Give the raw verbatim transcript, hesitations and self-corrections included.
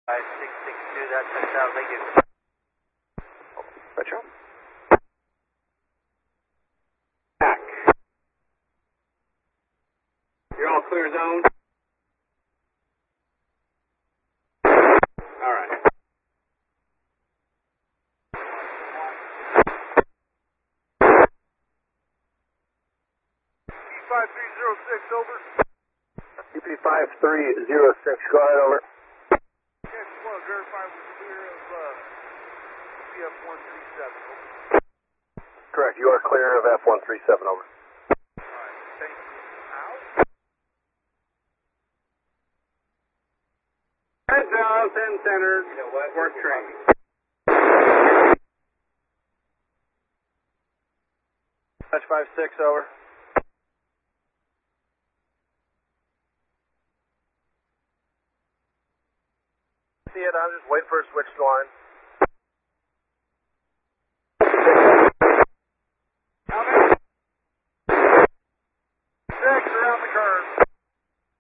five six six two, that's checked out, thank you. Retro. Back. You're all clear zone? All right. five three zero six, over. U P five three zero six, go ahead, over. Yes, one, verify we're clear of uh, P F one three seven, over. Correct, you are clear of F one three seven, over. Alright, thank you. Out. ten south, ten center, you know what? Work train. Touch five six, over. See it, I'm just waiting for a switch line. Six around the curve.